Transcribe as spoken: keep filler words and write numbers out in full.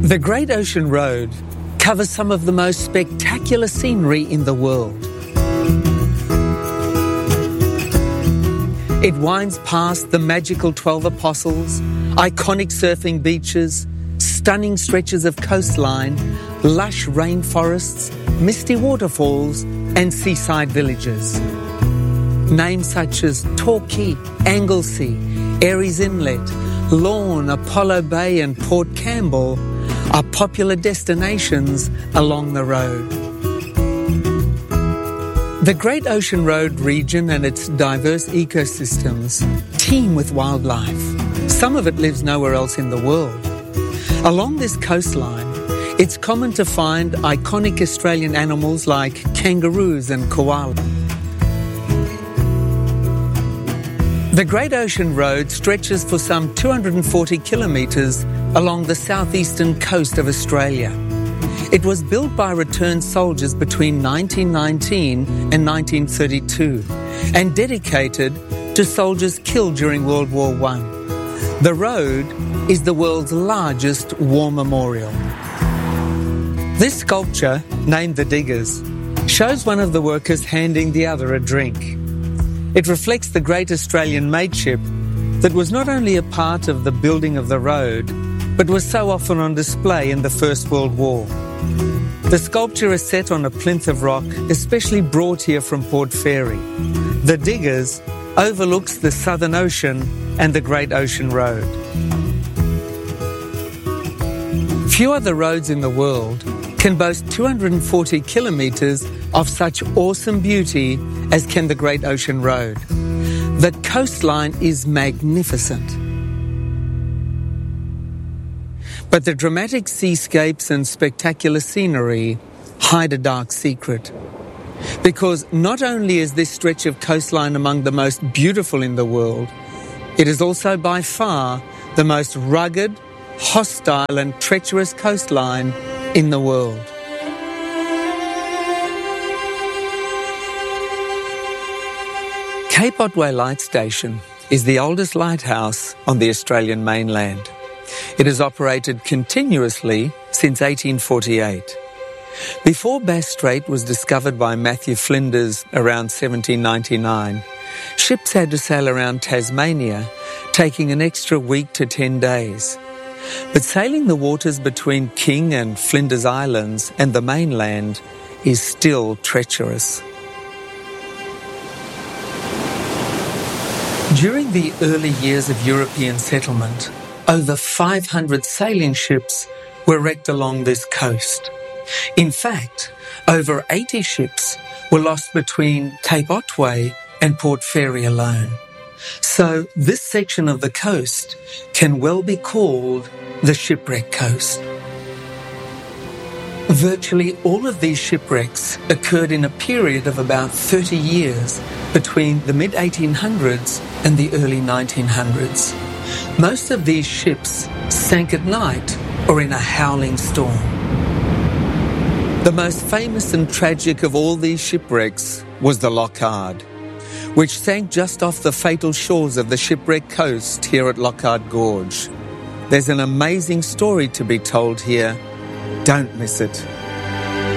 The Great Ocean Road covers some of the most spectacular scenery in the world. It winds past the magical Twelve Apostles, iconic surfing beaches, stunning stretches of coastline, lush rainforests, misty waterfalls, and seaside villages. Names such as Torquay, Anglesey, Aireys Inlet, Lorne, Apollo Bay and Port Campbell are popular destinations along the road. The Great Ocean Road region and its diverse ecosystems teem with wildlife. Some of it lives nowhere else in the world. Along this coastline, it's common to find iconic Australian animals like kangaroos and koalas. The Great Ocean Road stretches for some two hundred forty kilometres along the southeastern coast of Australia. It was built by returned soldiers between nineteen nineteen and nineteen thirty-two and dedicated to soldiers killed during World War One. The road is the world's largest war memorial. This sculpture, named The Diggers, shows one of the workers handing the other a drink. It reflects the great Australian mateship that was not only a part of the building of the road, but was so often on display in the First World War. The sculpture is set on a plinth of rock, especially brought here from Port Fairy. The Diggers overlooks the Southern Ocean and the Great Ocean Road. Few other roads in the world can boast two hundred forty kilometres of such awesome beauty as can the Great Ocean Road. The coastline is magnificent. But the dramatic seascapes and spectacular scenery hide a dark secret. Because not only is this stretch of coastline among the most beautiful in the world, it is also by far the most rugged, hostile and treacherous coastline in the world. Cape Otway Light Station is the oldest lighthouse on the Australian mainland. It has operated continuously since eighteen forty-eight. Before Bass Strait was discovered by Matthew Flinders around seventeen ninety-nine, ships had to sail around Tasmania, taking an extra week to ten days. But sailing the waters between King and Flinders Islands and the mainland is still treacherous. During the early years of European settlement, over five hundred sailing ships were wrecked along this coast. In fact, over eighty ships were lost between Cape Otway and Port Fairy alone. So this section of the coast can well be called the shipwreck coast. Virtually all of these shipwrecks occurred in a period of about thirty years between the mid eighteen hundreds and the early nineteen hundreds. Most of these ships sank at night or in a howling storm. The most famous and tragic of all these shipwrecks was the Lockhart, which sank just off the fatal shores of the shipwreck coast here at Lockhart Gorge. There's an amazing story to be told here. Don't miss it.